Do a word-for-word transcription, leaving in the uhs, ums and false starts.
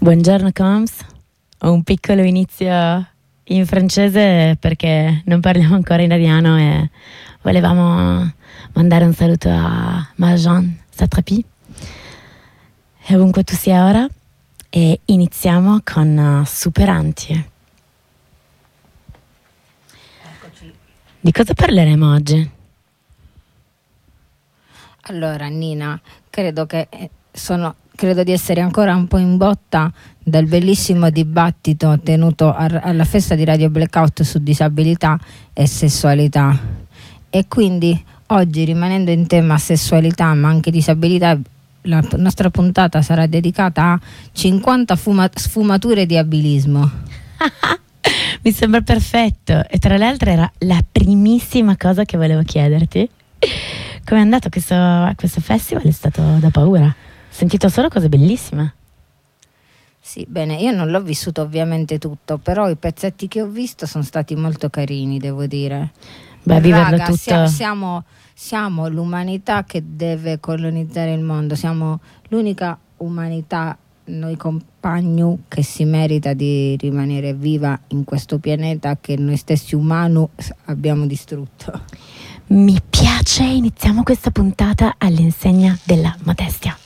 Buongiorno Coms, ho un piccolo inizio in francese perché non parliamo ancora in italiano e volevamo mandare un saluto a Marjane Satrapi e ovunque tu sia ora, e iniziamo con uh, Superanti. Eccoci. Di cosa parleremo oggi? Allora Nina, credo che sono credo di essere ancora un po' in botta dal bellissimo dibattito tenuto a, alla festa di Radio Blackout su disabilità e sessualità, e quindi oggi, rimanendo in tema sessualità ma anche disabilità, la p- nostra puntata sarà dedicata a cinquanta fuma- sfumature di abilismo. Mi sembra perfetto, e tra le altre era la primissima cosa che volevo chiederti. Come è andato questo, questo festival? È stato da paura. Ho sentito solo cose bellissime. Sì, bene, io non l'ho vissuto ovviamente tutto, però i pezzetti che ho visto sono stati molto carini, devo dire. Beh, viverlo Raga, tutto. sia- siamo, siamo l'umanità che deve colonizzare il mondo, siamo l'unica umanità, noi compagni, che si merita di rimanere viva in questo pianeta che noi stessi umani abbiamo distrutto. Mi piace, iniziamo questa puntata all'insegna della modestia.